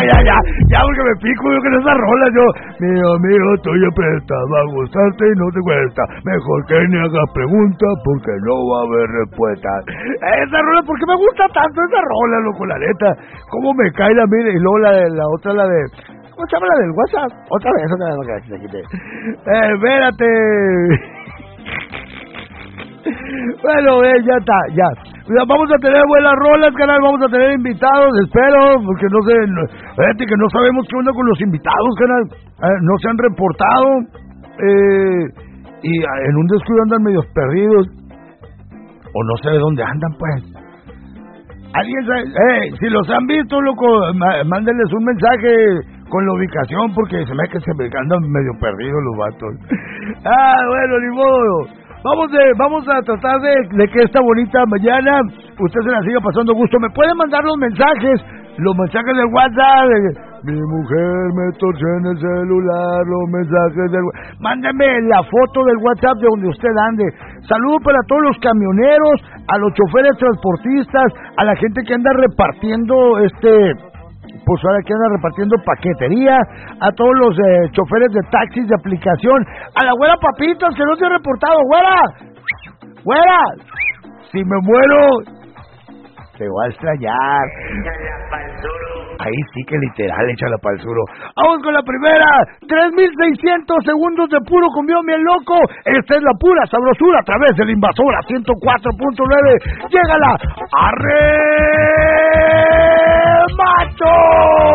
ya, porque me pico yo con esa rola, yo, mi amigo, estoy apretado a gustarte y no te cuesta, mejor que ni hagas preguntas porque no va a haber respuesta. Esa rola, ¿por qué me gusta tanto esa rola, loco, la neta? ¿Cómo me cae la mira? Y luego la otra, la de... ¿Cómo se llama la del WhatsApp? Otra vez, espérate. Bueno, ya está, ya. Vamos a tener buenas rolas, canal, vamos a tener invitados, espero, porque no sé, fíjate que no sabemos qué onda con los invitados, canal. No se han reportado, y en un descuido andan medios perdidos, o no sé de dónde andan, pues. Alguien sabe, si los han visto, loco, mándenles un mensaje con la ubicación, porque se me que se me andan medio perdidos los vatos. Bueno, ni modo. Vamos a tratar de que esta bonita mañana usted se la siga pasando gusto. Me pueden mandar los mensajes del WhatsApp. Mi mujer me torció en el celular, los mensajes del WhatsApp. Mándame la foto del WhatsApp de donde usted ande. Saludos para todos los camioneros, a los choferes transportistas, a la gente que anda repartiendo pues ahora que anda repartiendo paquetería, a todos los choferes de taxis de aplicación, a la güera Papitas que no se ha reportado. Güera, si me muero te voy a extrañar. Ahí sí que literal, échala pa'l suro. Vamos con la primera, 3,600 segundos de puro cumbión bien loco. Esta es la pura sabrosura a través de la Invasora 104.9. Llégala, arre macho.